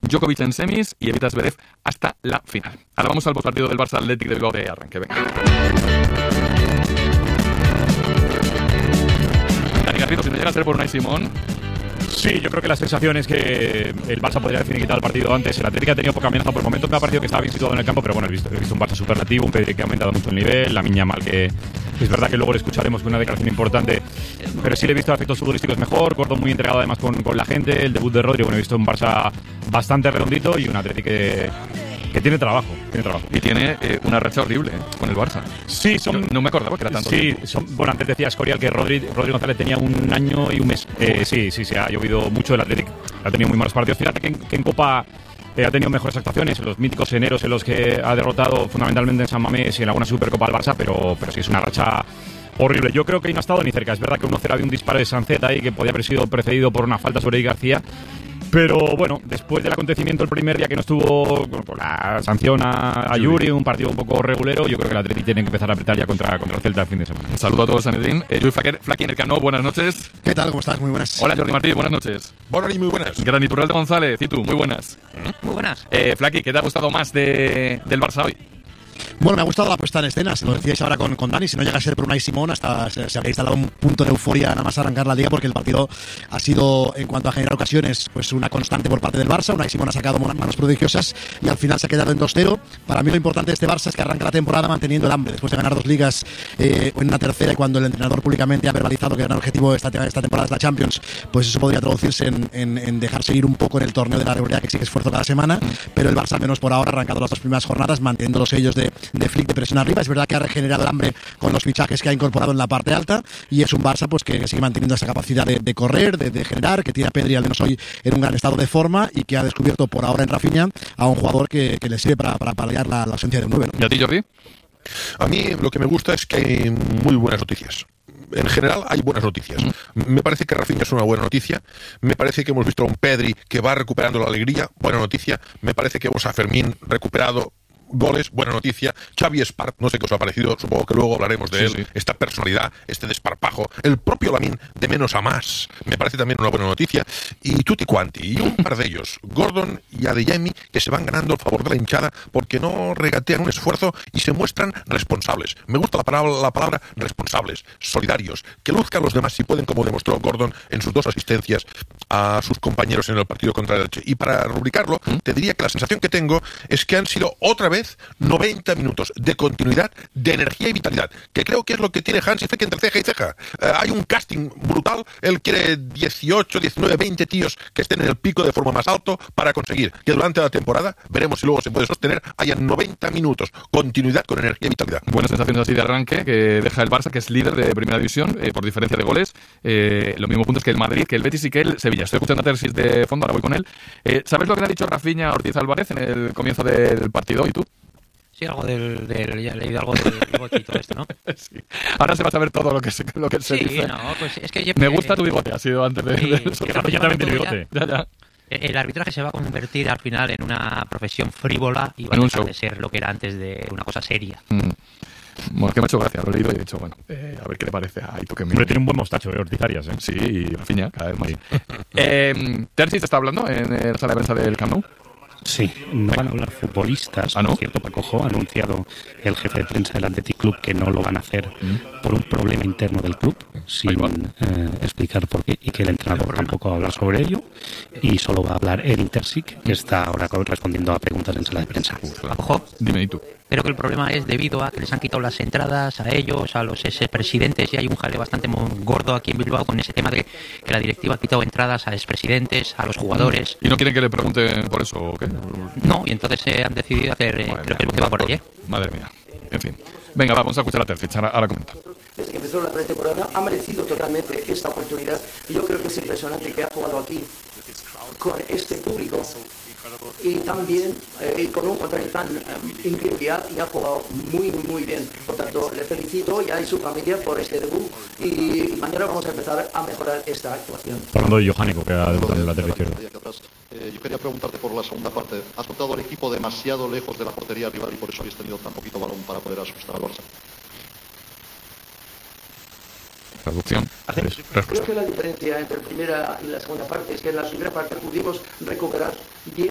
Djokovic en semis y evita Zverev hasta la final. Ahora vamos al postpartido del Barça Athletic de Bilbao de arranque. Venga. Dani Garrido, si no llega a ser por Unai Simón... Sí, yo creo que la sensación es que el Barça podría haber finiquitado el partido antes. El Atlético ha tenido poca amenaza por momentos, me ha parecido que estaba bien situado en el campo, pero bueno, he visto un Barça superlativo, un Pedri que ha aumentado mucho el nivel, la Yamal que es verdad que luego le escucharemos con una declaración importante, pero sí le he visto efectos futbolísticos mejor, Gordon muy entregado además con la gente, el debut de Rodri, bueno, he visto un Barça bastante redondito y un Atlético que tiene trabajo. Y tiene una racha horrible con el Barça. Sí, no me acordaba que era tanto. Sí, bueno, antes decía Escorial que Rodri González tenía 1 año y 1 mes. Sí, ha llovido mucho el Atlético. Ha tenido muy malos partidos. Fíjate que en Copa ha tenido mejores actuaciones, en los míticos eneros en los que ha derrotado fundamentalmente en San Mamés y en alguna Supercopa al Barça, pero sí es una racha horrible. Yo creo que no ha estado ni cerca. Es verdad que 1-0 había un disparo de Sancet ahí que podía haber sido precedido por una falta sobre Eric García. Pero bueno, después del acontecimiento el primer día que no estuvo con la sanción a Yuri, un partido un poco regulero, yo creo que el Atlético tiene que empezar a apretar ya contra el Celta el fin de semana. Un saludo a todos, Sanedrín. Luis Flaquí en el Camp Nou, buenas noches. ¿Qué tal? ¿Cómo estás? Muy buenas. Hola, Jordi Martí, buenas noches. Buenas y muy buenas. Gran Iturralde González, y tú, muy buenas. Muy buenas. Flaquí, ¿qué te ha gustado más del Barça hoy? Bueno, me ha gustado la puesta en escena, se lo decíais ahora con Dani, si no llega a ser por Unai Simón, hasta se habría instalado un punto de euforia nada más arrancar la liga, porque el partido ha sido, en cuanto a generar ocasiones, pues una constante por parte del Barça. Unai Simón ha sacado manos prodigiosas y al final se ha quedado en 2-0. Para mí lo importante de este Barça es que arranca la temporada manteniendo el hambre, después de ganar 2 ligas en una tercera, y cuando el entrenador públicamente ha verbalizado que el gran objetivo esta temporada es la Champions, pues eso podría traducirse en dejarse ir un poco en el torneo de la regularidad que exige esfuerzo cada semana, pero el Barça al menos por ahora ha arrancado las 2 primeras jornadas manteniendo los sellos de Flick de presión arriba. Es verdad que ha regenerado el hambre con los fichajes que ha incorporado en la parte alta, y es un Barça pues que sigue manteniendo esa capacidad de correr, de generar, que tiene a Pedri al menos hoy en un gran estado de forma, y que ha descubierto por ahora en Rafinha a un jugador que le sirve para paliar la ausencia de un 9, ¿no? ¿Y a ti, Jordi? A mí lo que me gusta es que hay muy buenas noticias. En general hay buenas noticias. Me parece que Rafinha es una buena noticia. Me parece que hemos visto a un Pedri que va recuperando la alegría. Buena noticia. Me parece que vemos a Fermín recuperado. Goles, buena noticia. Xavi Espart, no sé qué os ha parecido, supongo que luego hablaremos de él. Sí. Esta personalidad, este desparpajo. El propio Lamine, de menos a más, me parece también una buena noticia. Y tutti quanti, y un par de ellos, Gordon y Adeyemi, que se van ganando el favor de la hinchada porque no regatean un esfuerzo y se muestran responsables. Me gusta la palabra responsables, solidarios, que luzcan los demás si pueden, como demostró Gordon en sus 2 asistencias a sus compañeros en el partido contra el Elche. Y para rubricarlo, te diría que la sensación que tengo es que han sido otra vez 90 minutos de continuidad, de energía y vitalidad, que creo que es lo que tiene Hansi Flick entre ceja y ceja. Hay un casting brutal, él quiere 18, 19, 20 tíos que estén en el pico de forma más alto para conseguir que durante la temporada, veremos si luego se puede sostener, haya 90 minutos, continuidad con energía y vitalidad. Buenas sensaciones así de arranque que deja el Barça, que es líder de primera división por diferencia de goles, los mismos puntos que el Madrid, que el Betis y que el Sevilla. Estoy escuchando a Tersis de fondo, ahora voy con él. ¿Sabes lo que le ha dicho Rafinha a Ortiz Álvarez en el comienzo del partido? ¿Y tú? Sí, algo ya he leído algo del bigote y todo esto, ¿no? Sí. Ahora se va a saber todo lo que se dice. Sí, no, pues es que... Me gusta tu bigote, ha sido antes de... Que Rafinha también tiene bigote. Ya. El arbitraje se va a convertir al final en una profesión frívola y va a dejar de ser lo que era antes de una cosa seria. Bueno, que me ha hecho gracia, lo he leído y he dicho, bueno, a ver qué le parece a Itu que me... Hombre, tiene un buen mostacho, Ortiz Arias, ¿eh? Sí, y Rafinha, cada vez más. Terzi te está hablando en la sala de prensa del Camp Nou. Sí, no van a hablar futbolistas. ¿No? Por cierto, Pacojo ha anunciado el jefe de prensa del Athletic Club que no lo van a hacer por un problema interno del club, sin explicar por qué, y que el entrenador tampoco va a hablar sobre ello, y solo va a hablar Edin Terzic, que está ahora respondiendo a preguntas en sala de prensa. Pacojo, dime, ¿y tú? Creo que el problema es debido a que les han quitado las entradas a ellos, a los expresidentes, y hay un jaleo bastante gordo aquí en Bilbao con ese tema de que la directiva ha quitado entradas a expresidentes, a los jugadores. ¿Y no quieren que le pregunten por eso o qué? No, y entonces han decidido hacer, creo que va por allí. Madre mía, en fin. Venga, vamos a escuchar a Terzic, ahora comenta. Desde que empezó la pretemporada ha merecido totalmente esta oportunidad, y yo creo que es impresionante que ha jugado aquí con este público y también con un contrario tan increíble, y ha jugado muy bien. Por tanto, le felicito y a su familia por este debut, y mañana vamos a empezar a mejorar esta actuación. Hablando de Johánico, que ha debutado en el lateral izquierdo. Yo quería preguntarte por la segunda parte. ¿Has notado al equipo demasiado lejos de la portería rival y por eso habéis tenido tan poquito balón para poder asustar al Barça? Traducción. Creo que la diferencia entre la primera y la segunda parte es que en la primera parte pudimos recuperar bien